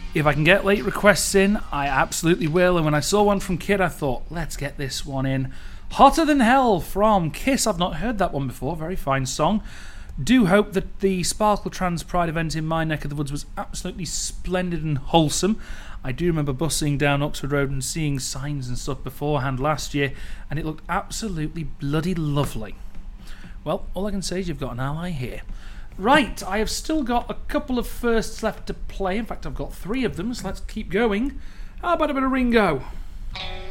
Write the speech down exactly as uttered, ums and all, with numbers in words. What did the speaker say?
If I can get late requests in, I absolutely will. And when I saw one from Kid, I thought, let's get this one in. Hotter Than Hell from Kiss. I've not heard that one before. Very fine song. Do hope that the Sparkle Trans Pride event in my neck of the woods was absolutely splendid and wholesome. I do remember bussing down Oxford Road and seeing signs and stuff beforehand last year, and it looked absolutely bloody lovely. Well, all I can say is you've got an ally here. Right, I have still got a couple of firsts left to play. In fact, I've got three of them, so let's keep going. How about a bit of Ringo?